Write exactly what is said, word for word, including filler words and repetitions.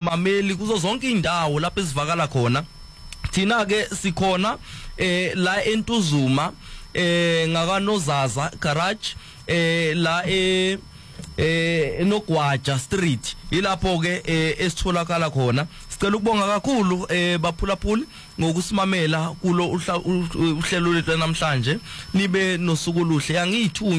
babameli kuzo zonke indawo lapho esivakala khona. Thina ke sikhona eh la eNtuzuma eh ngakanozaza garage eh la e eh enogwaja street ilapho ke esitholakala khona. Sicela ukubonga kakhulu eh baphulaphuli ngokusimamela kulo uhlelo lwethu namhlanje. Nibe nosuku luhle. Angithu